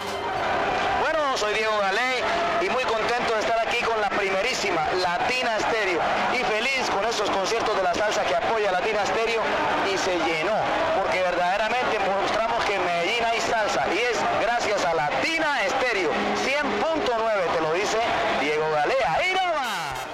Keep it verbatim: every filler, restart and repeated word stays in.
Bueno, soy Diego Galey y muy contento de estar aquí con la primerísima Latina Stereo y feliz con estos conciertos de la salsa que apoya Latina Stereo y se llenó.